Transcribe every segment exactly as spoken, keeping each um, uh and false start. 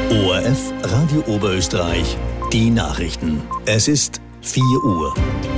O R F Radio Oberösterreich, die Nachrichten. Es ist vier Uhr.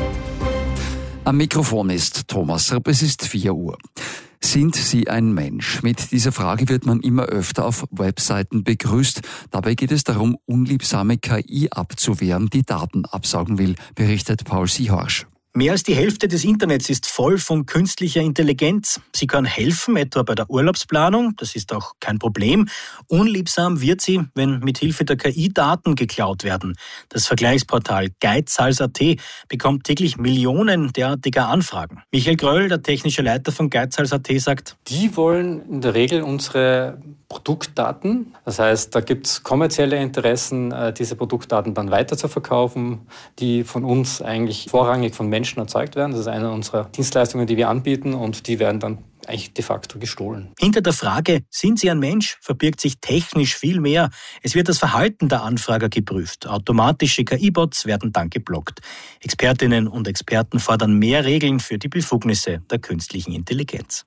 Am Mikrofon ist Thomas Rapp, es ist vier Uhr. Sind Sie ein Mensch? Mit dieser Frage wird man immer öfter auf Webseiten begrüßt. Dabei geht es darum, unliebsame K I abzuwehren, die Daten absaugen will, berichtet Paul Siehorsch. Mehr als die Hälfte des Internets ist voll von künstlicher Intelligenz. Sie kann helfen, etwa bei der Urlaubsplanung. Das ist auch kein Problem. Unliebsam wird sie, wenn mit Hilfe der K I Daten geklaut werden. Das Vergleichsportal Geizhals Punkt A T bekommt täglich Millionen derartiger Anfragen. Michael Gröll, der technische Leiter von Geizhals Punkt A T, sagt: Die wollen in der Regel unsere Produktdaten. Das heißt, da gibt es kommerzielle Interessen, diese Produktdaten dann weiter zu verkaufen, die von uns eigentlich vorrangig von Menschen erzeugt werden. Das ist eine unserer Dienstleistungen, die wir anbieten, und die werden dann eigentlich de facto gestohlen. Hinter der Frage, sind Sie ein Mensch, verbirgt sich technisch viel mehr. Es wird das Verhalten der Anfrager geprüft. Automatische K I-Bots werden dann geblockt. Expertinnen und Experten fordern mehr Regeln für die Befugnisse der künstlichen Intelligenz.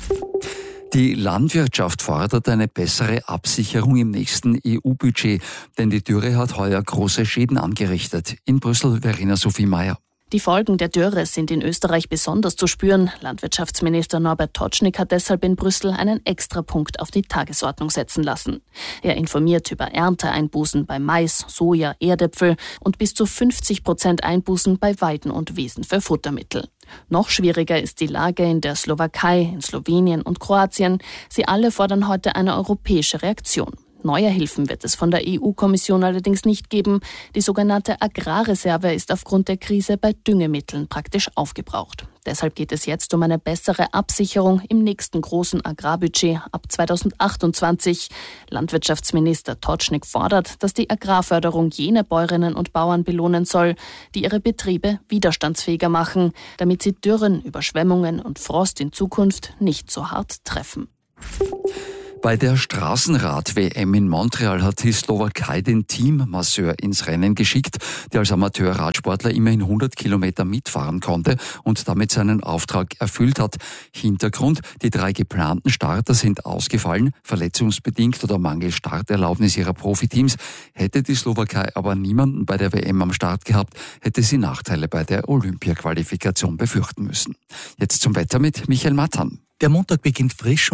Die Landwirtschaft fordert eine bessere Absicherung im nächsten E U-Budget, denn die Dürre hat heuer große Schäden angerichtet. In Brüssel Verena Sophie Meyer. Die Folgen der Dürre sind in Österreich besonders zu spüren. Landwirtschaftsminister Norbert Totschnig hat deshalb in Brüssel einen Extrapunkt auf die Tagesordnung setzen lassen. Er informiert über Ernteeinbußen bei Mais, Soja, Erdäpfel und bis zu fünfzig Prozent Einbußen bei Weiden und Wiesen für Futtermittel. Noch schwieriger ist die Lage in der Slowakei, in Slowenien und Kroatien. Sie alle fordern heute eine europäische Reaktion. Neue Hilfen wird es von der E U-Kommission allerdings nicht geben. Die sogenannte Agrarreserve ist aufgrund der Krise bei Düngemitteln praktisch aufgebraucht. Deshalb geht es jetzt um eine bessere Absicherung im nächsten großen Agrarbudget ab zweitausendachtundzwanzig. Landwirtschaftsminister Totschnig fordert, dass die Agrarförderung jene Bäuerinnen und Bauern belohnen soll, die ihre Betriebe widerstandsfähiger machen, damit sie Dürren, Überschwemmungen und Frost in Zukunft nicht so hart treffen. Bei der Straßenrad-W M in Montreal hat die Slowakei den Teammasseur ins Rennen geschickt, der als Amateurradsportler immerhin hundert Kilometer mitfahren konnte und damit seinen Auftrag erfüllt hat. Hintergrund: Die drei geplanten Starter sind ausgefallen, verletzungsbedingt oder mangels Starterlaubnis ihrer Profiteams. Hätte die Slowakei aber niemanden bei der W M am Start gehabt, hätte sie Nachteile bei der Olympia-Qualifikation befürchten müssen. Jetzt zum Wetter mit Michael Mattan. Der Montag beginnt frisch